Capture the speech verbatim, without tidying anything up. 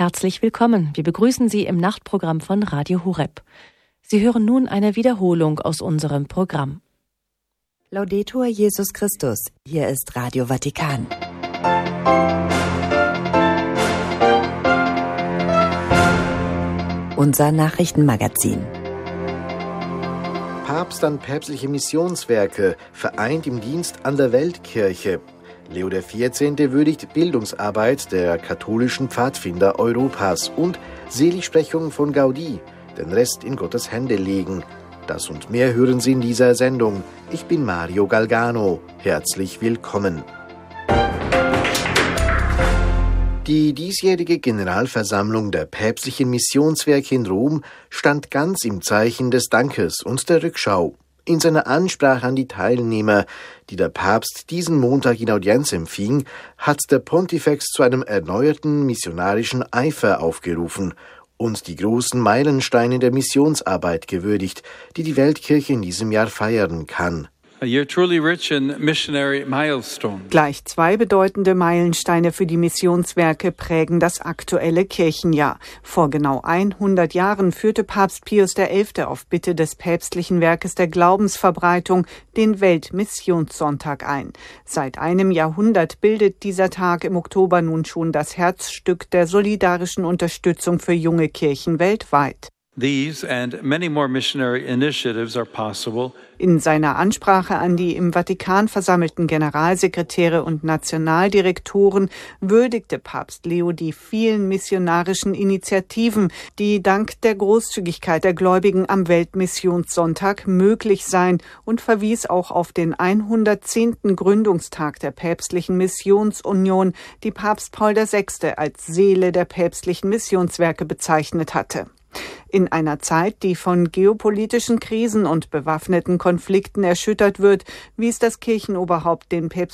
Herzlich willkommen. Wir begrüßen Sie im Nachtprogramm von Radio Horeb. Sie hören nun eine Wiederholung aus unserem Programm. Laudetur Jesus Christus. Hier ist Radio Vatikan. Unser Nachrichtenmagazin. Papst an päpstliche Missionswerke, vereint im Dienst an der Weltkirche. Leo der vierzehnte würdigt Bildungsarbeit der katholischen Pfadfinder Europas und Seligsprechung von Gaudí, den Rest in Gottes Hände legen. Das und mehr hören Sie in dieser Sendung. Ich bin Mario Galgano. Herzlich willkommen. Die diesjährige Generalversammlung der päpstlichen Missionswerke in Rom stand ganz im Zeichen des Dankes und der Rückschau. In seiner Ansprache an die Teilnehmer, die der Papst diesen Montag in Audienz empfing, hat der Pontifex zu einem erneuerten missionarischen Eifer aufgerufen und die großen Meilensteine der Missionsarbeit gewürdigt, die die Weltkirche in diesem Jahr feiern kann. A year truly rich in missionary milestones. Gleich zwei bedeutende Meilensteine für die Missionswerke prägen das aktuelle Kirchenjahr. Vor genau hundert Jahren führte Papst Pius der Elfte auf Bitte des päpstlichen Werkes der Glaubensverbreitung den Weltmissionssonntag ein. Seit einem Jahrhundert bildet dieser Tag im Oktober nun schon das Herzstück der solidarischen Unterstützung für junge Kirchen weltweit. These and many more missionary initiatives are possible. In seiner Ansprache an die im Vatikan versammelten Generalsekretäre und Nationaldirektoren würdigte Papst Leo die vielen missionarischen Initiativen, die dank der Großzügigkeit der Gläubigen am Weltmissionssonntag möglich seien, und verwies auch auf den hundertzehnten Gründungstag der Päpstlichen Missionsunion, die Papst Paul der Sechste als Seele der päpstlichen Missionswerke bezeichnet hatte. In einer Zeit, die von geopolitischen Krisen und bewaffneten Konflikten erschüttert wird, wies das Kirchenoberhaupt den